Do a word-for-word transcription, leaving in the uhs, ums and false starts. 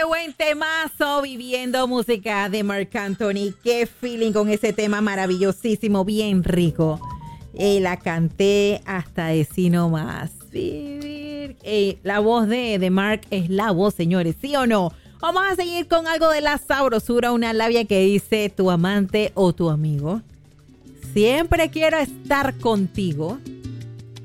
Qué buen temazo, Viviendo Música de Marc Anthony. Qué feeling con ese tema maravillosísimo, bien rico. Eh, la canté hasta decir no más. Vivir. Eh, la voz de, de Marc es la voz, señores, ¿sí o no? Vamos a seguir con algo de la sabrosura, una labia que dice tu amante o tu amigo. Siempre quiero estar contigo.